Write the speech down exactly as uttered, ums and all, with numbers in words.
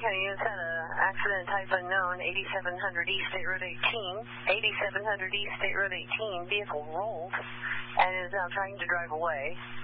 County units had an accident type unknown, eighty-seven hundred East State Road eighteen. eighty-seven hundred East State Road eighteen, vehicle rolled and is now trying to drive away.